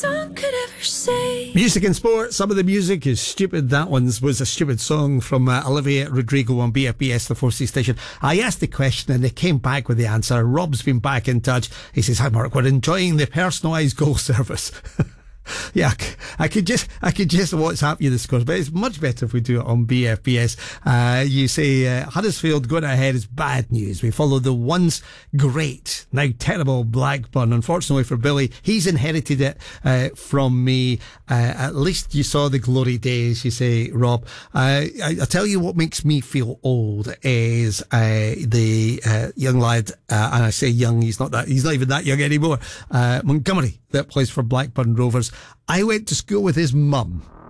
Someone could ever say. Music and sport. Some of the music is stupid. That one was a stupid song from Olivia Rodrigo on BFBS, the 4C station. I asked the question and they came back with the answer. Rob's been back in touch. He says, "Hi Mark, we're enjoying the personalised goal service." Yeah, I could just WhatsApp you the scores, but it's much better if we do it on BFBS. You say Huddersfield going ahead is bad news. We follow the once great, now terrible Blackburn. Unfortunately for Billy, he's inherited it from me. At least you saw the glory days, you say, Rob. I tell you what makes me feel old is the young lad, and I say young, he's not even that young anymore, Montgomery, that plays for Blackburn Rovers. I went to school with his mum.